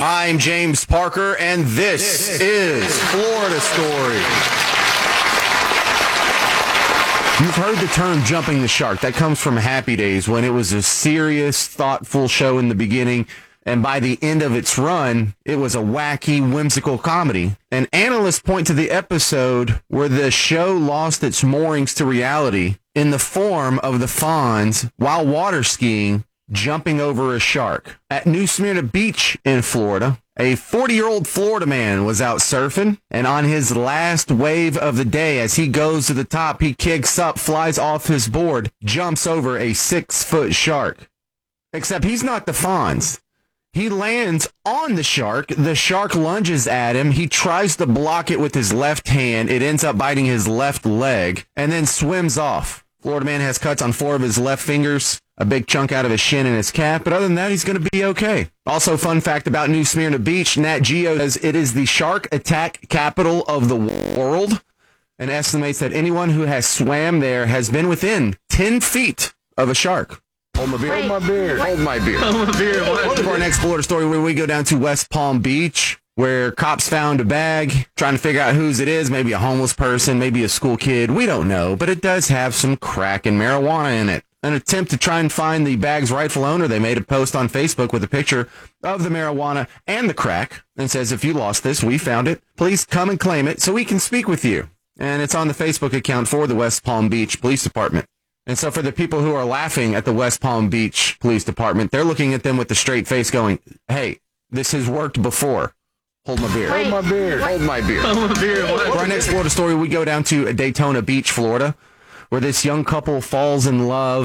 I'm James Parker, and this is Florida Story. You've heard the term jumping the shark. That comes from Happy Days, when it was a serious, thoughtful show in the beginning, and by the end of its run, it was a wacky, whimsical comedy. And analysts point to the episode where the show lost its moorings to reality in the form of the Fonz, while water skiing, jumping over a shark. At New Smyrna Beach in Florida, a 40-year-old Florida man was out surfing, and on his last wave of the day, as he goes to the top, he kicks up, flies off his board, jumps over a 6-foot shark. Except he's not the Fonz. He lands on the shark lunges at him, he tries to block it with his left hand, it ends up biting his left leg, and then swims off. Florida man has cuts on 4 of his left fingers, a big chunk out of his shin and his calf, but other than that, he's going to be okay. Also, fun fact about New Smyrna Beach, Nat Geo says it is the shark attack capital of the world, and estimates that anyone who has swam there has been within 10 feet of a shark. Hold my beer. Hold my beer. Hold my beer. Hold my beer. For our next Florida story, where we go down to West Palm Beach, where cops found a bag, trying to figure out whose it is, maybe a homeless person, maybe a school kid, we don't know, but it does have some crack and marijuana in it. An attempt to try and find the bag's rightful owner, they made a post on Facebook with a picture of the marijuana and the crack, and says, if you lost this, we found it, please come and claim it so we can speak with you. And it's on the Facebook account for the West Palm Beach Police Department. And so for the people who are laughing at the West Palm Beach Police Department, they're looking at them with a straight face going, hey, this has worked before. Hold my beer. Hold my beer. Hold my beer. Hold my beer. For our next Florida story, we go down to Daytona Beach, Florida, where this young couple falls in love